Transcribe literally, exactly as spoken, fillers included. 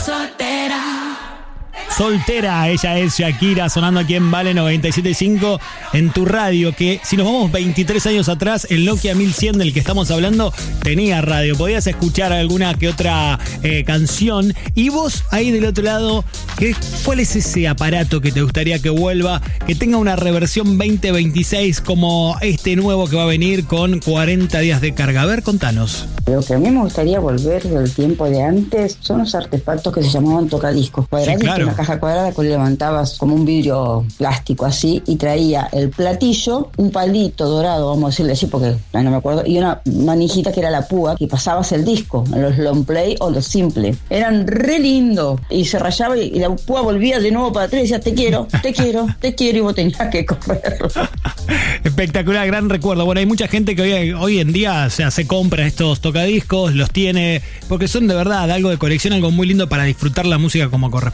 Soltera, ella es Shakira, sonando aquí en Vale noventa y siete punto cinco en tu radio, que si nos vamos veintitrés años atrás, el Nokia mil cien del que estamos hablando tenía radio, podías escuchar alguna que otra eh, canción, y vos ahí del otro lado, ¿qué, ¿cuál es ese aparato que te gustaría que vuelva, que tenga una reversión veinte veintiséis como este nuevo que va a venir con cuarenta días de carga? A ver, contanos. Lo que a mí me gustaría volver del tiempo de antes son los artefactos que se llamaban tocadiscos cuadrados, sí, claro. Una caja cuadrada que le levantabas como un vidrio plástico así y traía el platillo, un palito dorado, vamos a decirle así porque no me acuerdo, y una manijita que era la púa, que pasabas el disco en los long play o los simple. Eran re lindos y se rayaba y, y la púa volvía de nuevo para atrás y decía te quiero, te quiero, te quiero, y vos tenías que correr. Espectacular, gran recuerdo. Bueno, hay mucha gente que hoy, hoy en día, o sea, se compra estos tocadiscos, los tiene, porque son de verdad algo de colección, algo muy lindo para disfrutar la música como corresponde.